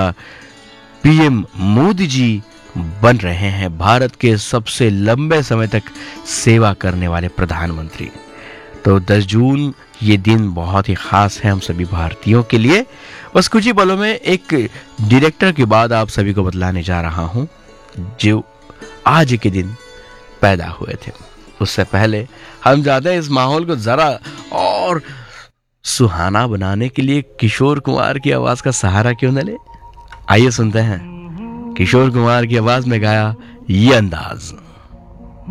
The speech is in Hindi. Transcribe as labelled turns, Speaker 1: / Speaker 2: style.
Speaker 1: पीएम मोदी जी बन रहे हैं भारत के सबसे लंबे समय तक सेवा करने वाले प्रधानमंत्री। तो 10 जून ये दिन बहुत ही खास है हम सभी भारतीयों के लिए। बस कुछ ही पलों में एक डायरेक्टर के बाद आप सभी को बतलाने जा रहा हूं जो आज के दिन पैदा हुए थे। उससे पहले हम जाते हैं इस माहौल को जरा और सुहाना बनाने के लिए किशोर कुमार की आवाज का सहारा क्यों न ले। आइए सुनते हैं किशोर कुमार की आवाज में गाया ये अंदाज।